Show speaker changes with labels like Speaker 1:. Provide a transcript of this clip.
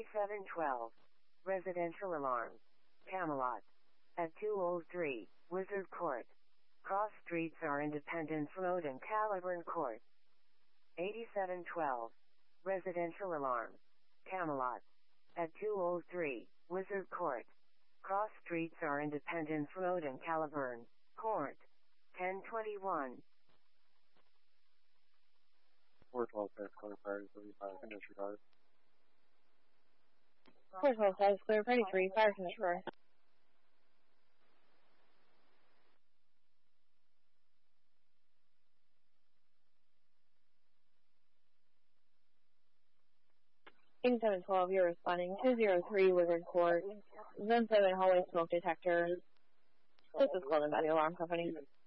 Speaker 1: 8712. Residential alarm. Camelot. At 203, Wizard Court. Cross streets are Independence Road and Caliburn Court. 8712. Residential alarm. Camelot. At 203, Wizard Court. Cross streets are Independence Road and Caliburn Court. 1021.
Speaker 2: 412 Fifth Clear Priority 35, can disregard.
Speaker 3: 412 South Clear Priority 3, fire can disregard. $8712, you're responding. 203 Wizard Court. Zone 7 hallway smoke detectors. This is called by the alarm company.